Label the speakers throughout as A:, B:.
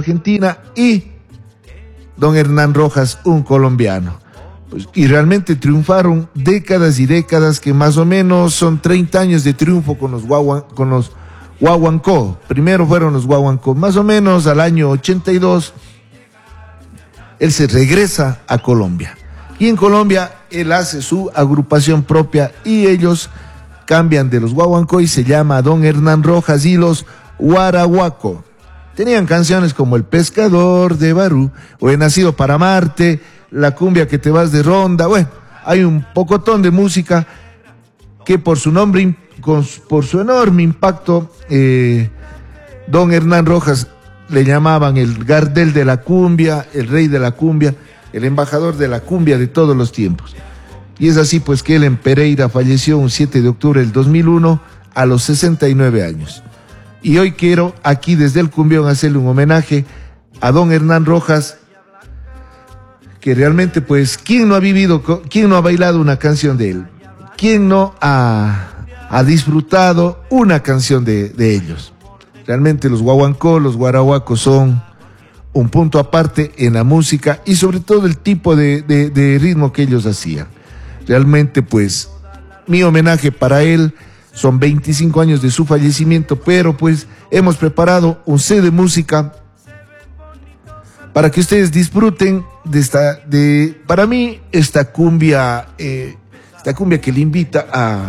A: Argentina, y don Hernán Rojas, un colombiano. Pues, y realmente triunfaron décadas y décadas, que más o menos son 30 años de triunfo con los guaguancó. Primero fueron los guaguancó, más o menos al año 82, él se regresa a Colombia. Y en Colombia él hace su agrupación propia y ellos cambian de los guaguancó y se llama don Hernán Rojas y los Guaraguaco. Tenían canciones como El Pescador de Barú, o He Nacido para Marte, La Cumbia que te vas de ronda. Bueno, hay un pocotón de música que por su nombre, por su enorme impacto, don Hernán Rojas le llamaban el Gardel de la cumbia, el rey de la cumbia, el embajador de la cumbia de todos los tiempos. Y es así pues que él en Pereira falleció un 7 de octubre del 2001 a los 69 años. Y hoy quiero aquí desde el Cumbión hacerle un homenaje a don Hernán Rojas, que realmente pues, ¿quién no ha bailado una canción de él? ¿Quién no ha disfrutado una canción de ellos? Realmente los guaguancó, los guaraguacos son un punto aparte en la música y sobre todo el tipo de ritmo que ellos hacían. Realmente pues mi homenaje para él, son 25 años de su fallecimiento, pero pues hemos preparado un set de música para que ustedes disfruten para mí esta cumbia que le invita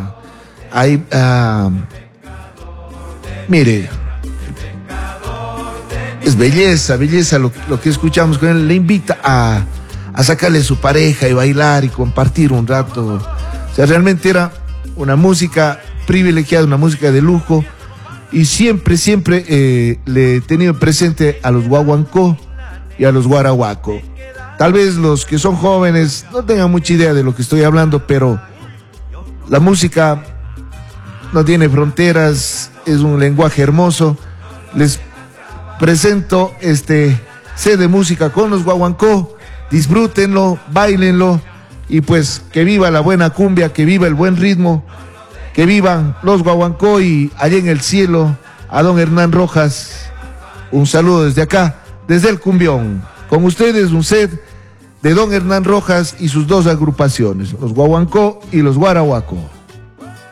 A: mire, es belleza lo que escuchamos con él, le invita a sacarle a su pareja y bailar y compartir un rato. O sea, realmente era una música privilegiada, una música de lujo, y siempre le he tenido presente a los guaguancó y a los guaraguaco. Tal vez los que son jóvenes no tengan mucha idea de lo que estoy hablando, pero la música no tiene fronteras, es un lenguaje hermoso. Les presento este set de música con los guaguancó, disfrútenlo, báilenlo, y pues que viva la buena cumbia, que viva el buen ritmo, que vivan los guaguancó, y allá en el cielo a don Hernán Rojas un saludo desde acá, desde el Cumbión. Con ustedes un set de don Hernán Rojas y sus dos agrupaciones, los guaguancó y los guaraguaco.